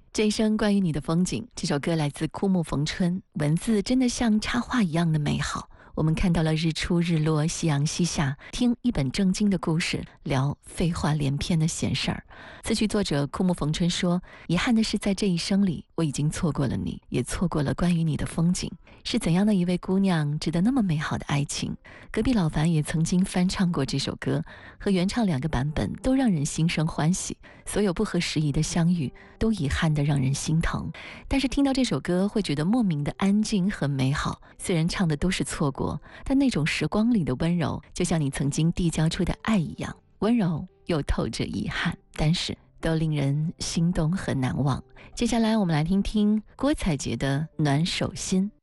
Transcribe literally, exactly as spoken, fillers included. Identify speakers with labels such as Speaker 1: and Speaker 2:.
Speaker 1: 这一生关于你的风景，这首歌来自枯木逢春，文字真的像插画一样的美好。我们看到了日出日落，夕阳西下，听一本正经的故事，聊废话连篇的闲事儿。词曲作者枯木逢春说，遗憾的是在这一生里，我已经错过了你，也错过了关于你的风景。是怎样的一位姑娘值得那么美好的爱情？隔壁老樊也曾经翻唱过这首歌，和原唱两个版本都让人心生欢喜。所有不合时宜的相遇，都遗憾的让人心疼。但是听到这首歌，会觉得莫名的安静和美好。虽然唱的都是错过，但那种时光里的温柔，就像你曾经递交出的爱一样，温柔又透着遗憾，但是都令人心动和难忘。接下来我们来听听郭采洁的《暖手心》。